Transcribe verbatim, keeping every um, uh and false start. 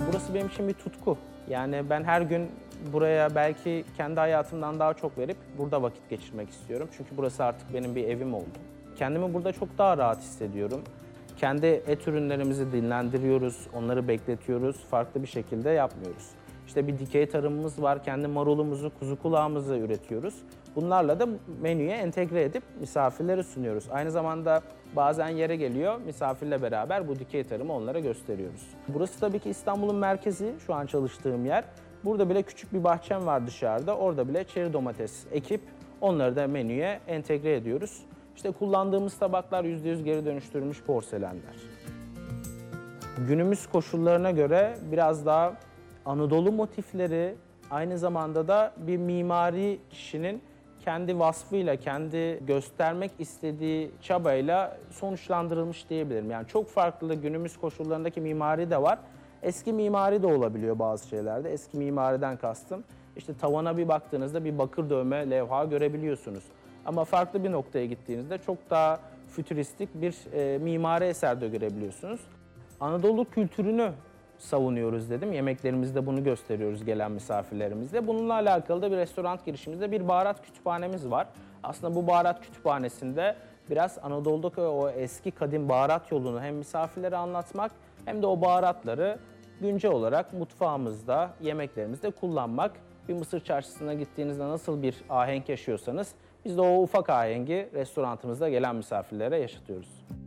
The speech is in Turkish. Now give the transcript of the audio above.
Burası benim için bir tutku. Yani ben her gün buraya belki kendi hayatımdan daha çok verip burada vakit geçirmek istiyorum. Çünkü burası artık benim bir evim oldu. Kendimi burada çok daha rahat hissediyorum. Kendi et ürünlerimizi dinlendiriyoruz, onları bekletiyoruz, farklı bir şekilde yapmıyoruz. İşte bir dikey tarımımız var, kendi marulumuzu, kuzu kulağımızı üretiyoruz. Bunlarla da menüye entegre edip misafirlere sunuyoruz. Aynı zamanda bazen yere geliyor, misafirle beraber bu dikey tarımı onlara gösteriyoruz. Burası tabii ki İstanbul'un merkezi, şu an çalıştığım yer. Burada bile küçük bir bahçem var dışarıda, orada bile çeri domates ekip onları da menüye entegre ediyoruz. İşte kullandığımız tabaklar yüzde yüz geri dönüştürülmüş porselenler. Günümüz koşullarına göre biraz daha Anadolu motifleri, aynı zamanda da bir mimari kişinin kendi vasfıyla, kendi göstermek istediği çabayla sonuçlandırılmış diyebilirim. Yani çok farklı günümüz koşullarındaki mimari de var. Eski mimari de olabiliyor bazı şeylerde. Eski mimariden kastım. İşte tavana bir baktığınızda bir bakır dövme levha görebiliyorsunuz. Ama farklı bir noktaya gittiğinizde çok daha fütüristik bir e, mimari eser de görebiliyorsunuz. Anadolu kültürünü savunuyoruz dedim. Yemeklerimizde bunu gösteriyoruz gelen misafirlerimizle. Bununla alakalı da bir restoran girişimizde bir baharat kütüphanemiz var. Aslında bu baharat kütüphanesinde biraz Anadolu'daki o eski kadim baharat yolunu hem misafirlere anlatmak hem de o baharatları güncel olarak mutfağımızda, yemeklerimizde kullanmak. Bir Mısır çarşısına gittiğinizde nasıl bir ahenk yaşıyorsanız biz de o ufak ahengi restoranımızda gelen misafirlere yaşatıyoruz.